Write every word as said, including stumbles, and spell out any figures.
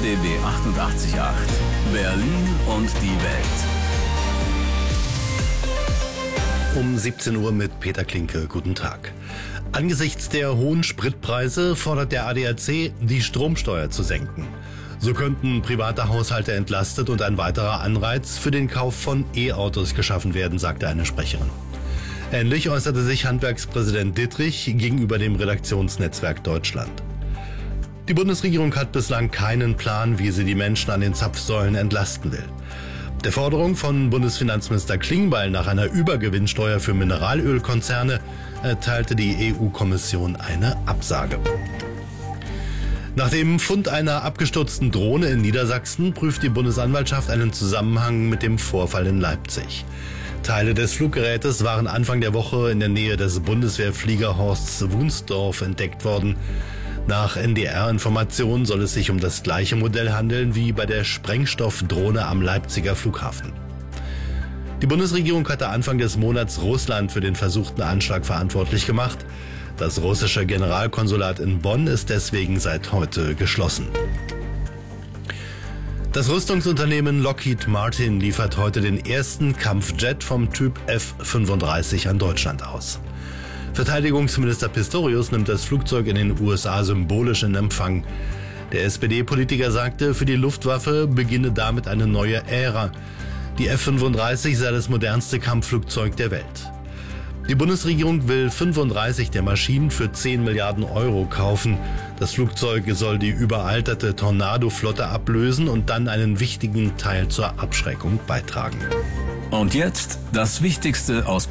B achtundachtzig Komma acht. Berlin und die Welt. Um siebzehn Uhr mit Peter Klinke. Guten Tag. Angesichts der hohen Spritpreise fordert der A D A C, die Stromsteuer zu senken. So könnten private Haushalte entlastet und ein weiterer Anreiz für den Kauf von E-Autos geschaffen werden, sagte eine Sprecherin. Ähnlich äußerte sich Handwerkspräsident Dittrich gegenüber dem Redaktionsnetzwerk Deutschland. Die Bundesregierung hat bislang keinen Plan, wie sie die Menschen an den Zapfsäulen entlasten will. Der Forderung von Bundesfinanzminister Klingbeil nach einer Übergewinnsteuer für Mineralölkonzerne erteilte die E U-Kommission eine Absage. Nach dem Fund einer abgestürzten Drohne in Niedersachsen prüft die Bundesanwaltschaft einen Zusammenhang mit dem Vorfall in Leipzig. Teile des Fluggerätes waren Anfang der Woche in der Nähe des Bundeswehrfliegerhorsts Wunsdorf entdeckt worden. Nach N D R-Informationen soll es sich um das gleiche Modell handeln wie bei der Sprengstoffdrohne am Leipziger Flughafen. Die Bundesregierung hatte Anfang des Monats Russland für den versuchten Anschlag verantwortlich gemacht. Das russische Generalkonsulat in Bonn ist deswegen seit heute geschlossen. Das Rüstungsunternehmen Lockheed Martin liefert heute den ersten Kampfjet vom Typ F fünfunddreißig an Deutschland aus. Verteidigungsminister Pistorius nimmt das Flugzeug in den U S A symbolisch in Empfang. Der S P D-Politiker sagte, für die Luftwaffe beginne damit eine neue Ära. Die F fünfunddreißig sei das modernste Kampfflugzeug der Welt. Die Bundesregierung will fünfunddreißig der Maschinen für zehn Milliarden Euro kaufen. Das Flugzeug soll die überalterte Tornado-Flotte ablösen und dann einen wichtigen Teil zur Abschreckung beitragen. Und jetzt das Wichtigste aus